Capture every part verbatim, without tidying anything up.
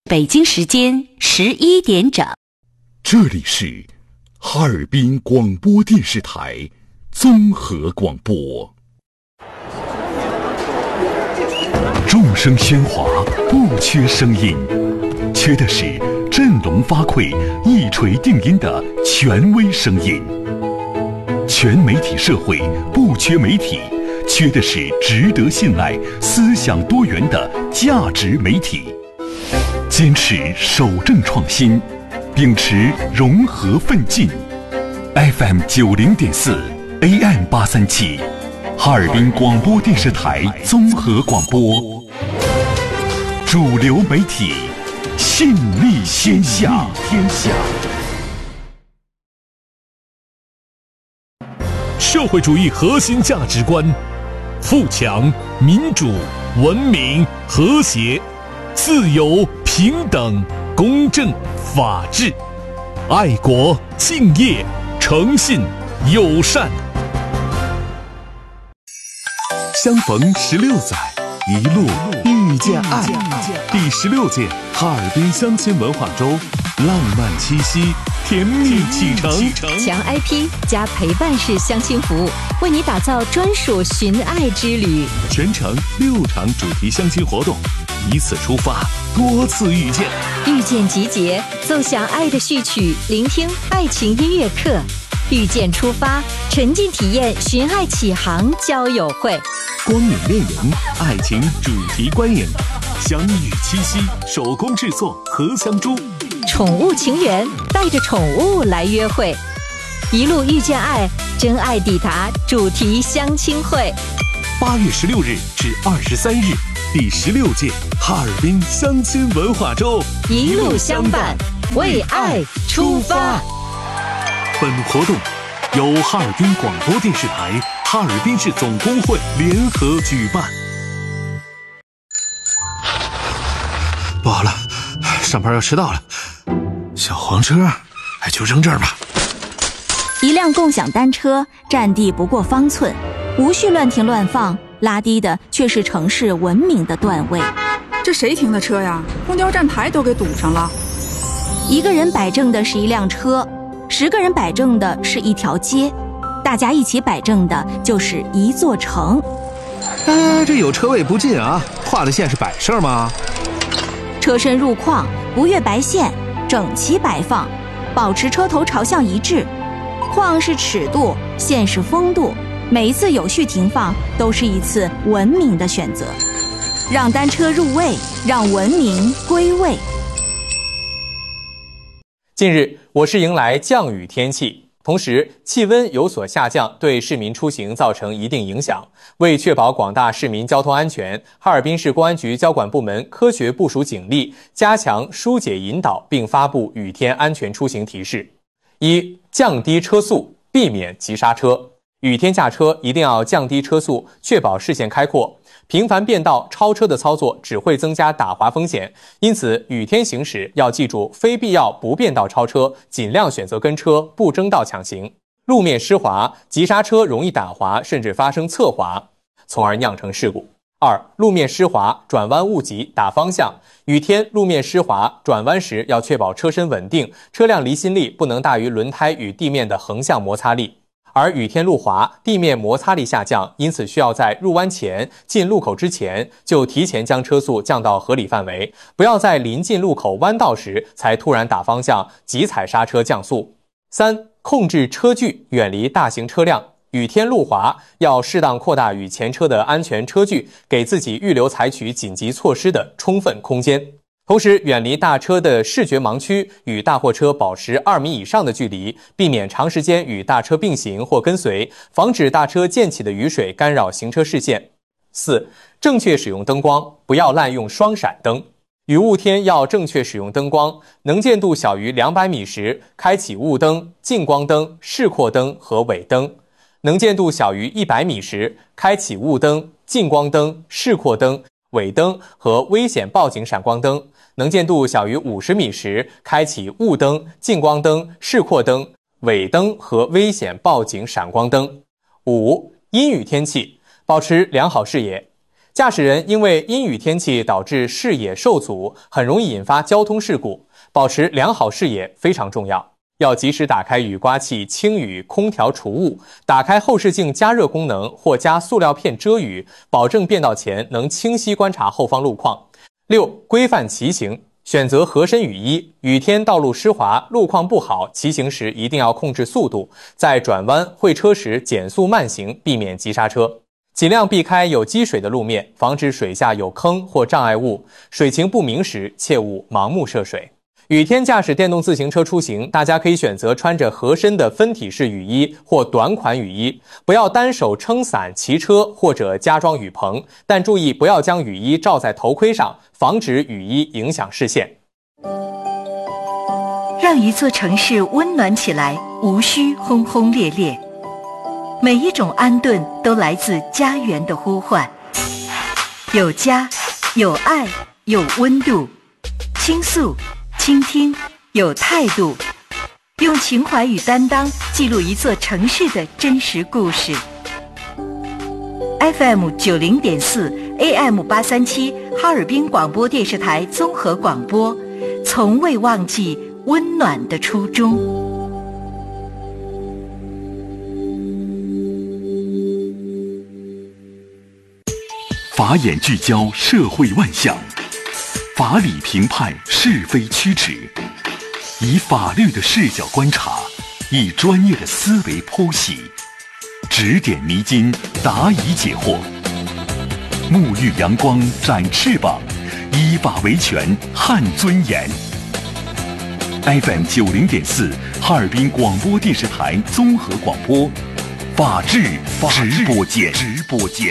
北京时间十一点整， 这里是哈尔滨广播电视台综合广播。众声喧哗，不缺声音，缺的是振聋发聩、一锤定音的权威声音。全媒体社会不缺媒体，缺的是值得信赖、思想多元的价值媒体。坚持守正创新，秉持融合奋进。F M 九零点四 A M 八三七，哈尔滨广播电视台综合广播，主流媒体，信力天下。天下。 社会主义核心价值观：富强、民主、文明、和谐、自由、平等、公正、法治、爱国、敬业、诚信、友善。 相逢十六载，一路遇见爱。第十六届哈尔滨相亲文化周，浪漫七夕，甜蜜启程。 强 I P 加陪伴式相亲服务，为你打造专属寻爱之旅。 全程六场主题相亲活动，以此出发，多次遇见。 遇见集结，奏响爱的序曲，聆听爱情音乐课。遇见出发，沉浸体验寻爱启航交友会。 光影恋营，爱情主题观影。相遇七夕，手工制作荷香珠。 宠物情缘，带着宠物来约会。一路遇见爱，真爱抵达主题相亲会。 八月十六日至二十三日，第十六届哈尔滨相亲文化周， 一路相伴，为爱出发。 本活动由哈尔滨广播电视台、哈尔滨市总工会联合举办。 不好了，上班要迟到了。小黄车，哎，就扔这儿吧。 一辆共享单车占地不过方寸，无序乱停乱放，拉低的却是城市文明的段位。 这谁停的车呀？公交站台都给堵上了。 一个人摆正的是一辆车，十个人摆正的是一条街，大家一起摆正的就是一座城。 哎，这有车位不进啊，画的线是摆设吗？ 车身入框，不越白线，整齐摆放，保持车头朝向一致。框是尺度，线是风度，每一次有序停放都是一次文明的选择。让单车入位，让文明归位。 近日，我市迎来降雨天气，同时气温有所下降，对市民出行造成一定影响。为确保广大市民交通安全，哈尔滨市公安局交管部门科学部署警力，加强疏解引导，并发布雨天安全出行提示：一、降低车速，避免急刹车。雨天驾车一定要降低车速，确保视线开阔。频繁变道、超车的操作只会增加打滑风险，因此雨天行驶要记住非必要不变道超车，尽量选择跟车，不争道抢行。路面湿滑，急刹车容易打滑，甚至发生侧滑，从而酿成事故。二、路面湿滑，转弯误急打方向。雨天路面湿滑，转弯时要确保车身稳定，车辆离心力不能大于轮胎与地面的横向摩擦力。而雨天路滑，地面摩擦力下降，因此需要在入弯前、进路口之前就提前将车速降到合理范围，不要在临近路口弯道时才突然打方向、急踩刹车降速。三、控制车距，远离大型车辆。雨天路滑，要适当扩大与前车的安全车距，给自己预留采取紧急措施的充分空间。同时，远离大车的视觉盲区，与大货车保持二米以上的距离，避免长时间与大车并行或跟随，防止大车溅起的雨水干扰行车视线。四、正确使用灯光，不要滥用双闪灯。雨雾天要正确使用灯光，能见度小于两百米时，开启雾灯、近光灯、示廓灯和尾灯；能见度小于一百米时，开启雾灯、近光灯、示廓灯、尾灯和危险报警闪光灯；能见度小于五十米时，开启雾灯、近光灯、示廓灯、尾灯和危险报警闪光灯。五、阴雨天气，保持良好视野。 驾驶人因为阴雨天气导致视野受阻，很容易引发交通事故，保持良好视野非常重要。要及时打开雨刮器清雨空调除雾，打开后视镜加热功能或加塑料片遮雨，保证变道前能清晰观察后方路况。六、规范骑行，选择合身雨衣。雨天道路湿滑，路况不好，骑行时一定要控制速度，在转弯会车时减速慢行，避免急刹车。尽量避开有积水的路面，防止水下有坑或障碍物。水情不明时，切勿盲目涉水。雨天驾驶电动自行车出行，大家可以选择穿着合身的分体式雨衣或短款雨衣，不要单手撑伞骑车或者加装雨棚，但注意不要将雨衣罩在头盔上，防止雨衣影响视线。 让一座城市温暖起来，无需轰轰烈烈。每一种安顿都来自家园的呼唤，有家，有爱，有温度，倾诉倾听，有态度，用情怀与担当记录一座城市的真实故事。F M 九零点四 A M 八三七哈尔滨广播电视台综合广播，从未忘记温暖的初衷。 法眼聚焦社会万象，法理评判是非曲直，以法律的视角观察，以专业的思维剖析，指点迷津，答疑解惑，沐浴阳光，展翅膀，依法维权，撼尊严。F M 九零点四哈尔滨广播电视台综合广播，法治直播间，直播间。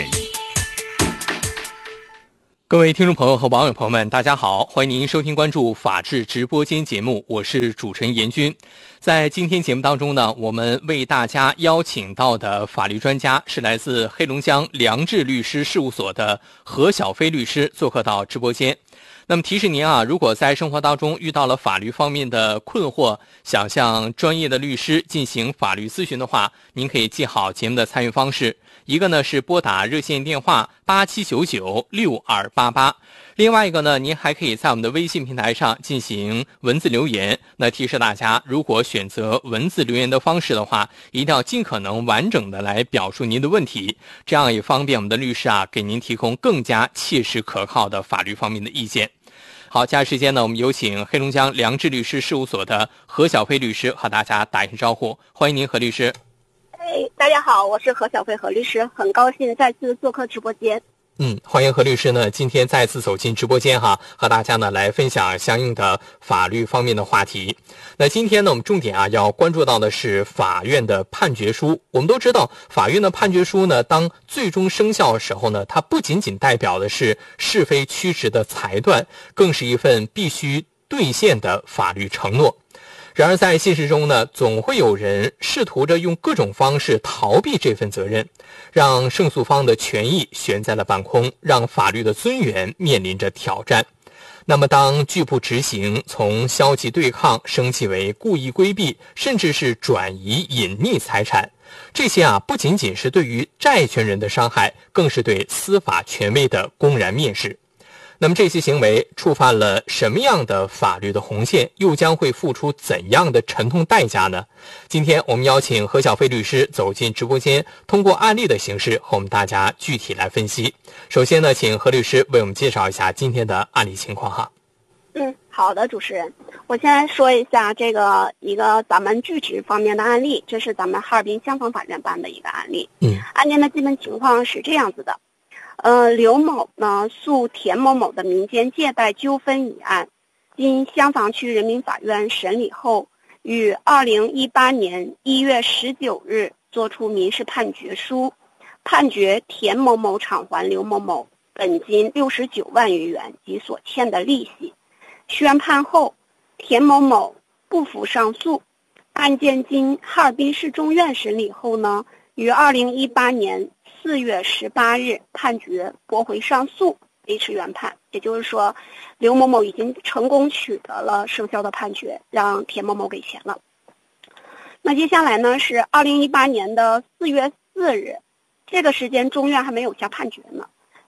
各位听众朋友和网友朋友们，大家好，欢迎您收听关注法治直播间节目，我是主持人严军。在今天节目当中呢，我们为大家邀请到的法律专家是来自黑龙江良智律师事务所的何小飞律师，做客到直播间。那么提示您啊，如果在生活当中遇到了法律方面的困惑，想向专业的律师进行法律咨询的话，您可以记好节目的参与方式。一个呢是拨打热线电话八七九九六二八八，另外一个呢，您还可以在我们的微信平台上进行文字留言。那提示大家，如果选择文字留言的方式的话，一定要尽可能完整的来表述您的问题，这样也方便我们的律师啊给您提供更加切实可靠的法律方面的意见。好，接下来时间呢，我们有请黑龙江良智律师事务所的何小飞律师和大家打一声招呼。欢迎您，何律师。 哎，大家好，我是何小飞何律师，很高兴再次做客直播间。 嗯，欢迎何律师呢，今天再次走进直播间哈，和大家呢来分享相应的法律方面的话题。那今天呢，我们重点啊要关注到的是法院的判决书。我们都知道，法院的判决书呢，当最终生效的时候呢，它不仅仅代表的是是非曲直的裁断，更是一份必须兑现的法律承诺。然而在现实中呢，总会有人试图着用各种方式逃避这份责任，让胜诉方的权益悬在了半空，让法律的尊严面临着挑战。那么当拒不执行从消极对抗升级为故意规避，甚至是转移隐匿财产，这些啊不仅仅是对于债权人的伤害，更是对司法权威的公然蔑视。那么这些行为触犯了什么样的法律的红线，又将会付出怎样的沉痛代价呢？今天我们邀请何小飞律师走进直播间，通过案例的形式和我们大家具体来分析。首先呢，请何律师为我们介绍一下今天的案例情况哈。 嗯，好的，主持人，我先说一下这个一个咱们具体方面的案例，这是咱们哈尔滨相逢法院办的一个案例。嗯，案件的基本情况是这样子的。呃，刘某呢诉田某某的民间借贷纠纷一案，经香坊区人民法院审理后，于二零一八年一月十九日作出民事判决书，判决田某某偿还刘某某本金六十九万余元及所欠的利息。宣判后，田某某不服上诉，案件经哈尔滨市中院审理后呢，于二零一八年四月十八日判决驳回上诉，维持原判。也就是说，刘某某已经成功取得了生效的判决，让田某某给钱了。那接下来呢是二零一八年的四月四日，这个时间中院还没有下判决呢。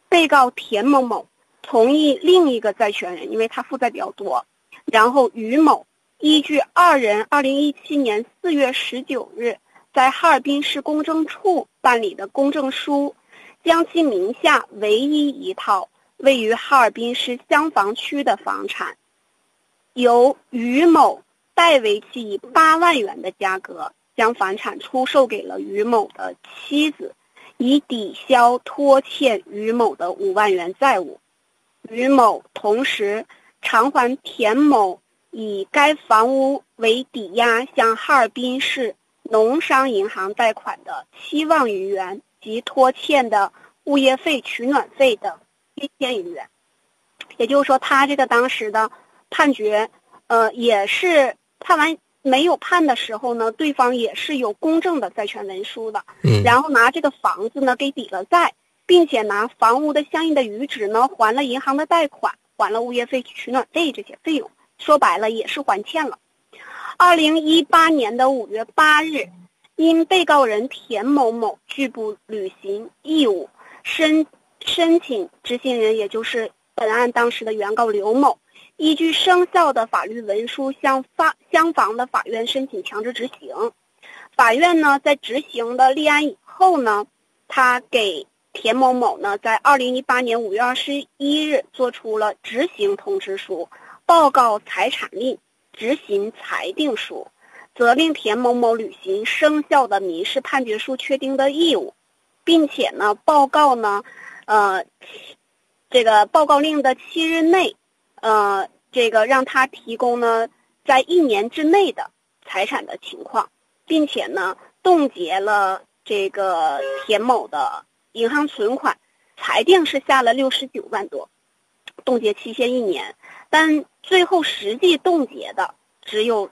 被告田某某同意另一个债权人，因为他负债比较多，然后于某依据二人二零一七年四月十九日在哈尔滨市公证处办理的公证书，将其名下唯一一套位于哈尔滨市厢房区的房产，由于某代为其以八万元的价格将房产出售给了于某的妻子，以抵消拖欠于某的五万元债务。于某同时偿还田某以该房屋为抵押向哈尔滨市农商银行贷款的七万余元及拖欠的物业费、取暖费等一千余元。也就是说，他这个当时的判决，呃，也是判完没有判的时候呢，对方也是有公证的债权文书的，嗯，然后拿这个房子呢给抵了债，并且拿房屋的相应的余值呢还了银行的贷款，还了物业费、取暖费这些费用，说白了也是还欠了。二零一八年的五月八日，因被告人田某某拒不履行义务，申申请执行人也就是本案当时的原告刘某，依据生效的法律文书向法厢房的法院申请强制执行。法院呢在执行的立案以后呢，他给田某某呢在二零一八年五月二十一日作出了执行通知书、报告财产令、执行裁定书，责令田某某履行生效的民事判决书确定的义务，并且呢报告呢呃这个报告令的七日内呃这个让他提供呢在一年之内的财产的情况，并且呢冻结了这个田某的银行存款，裁定是下了六十九万多，冻结期限一年，但最后实际冻结的只有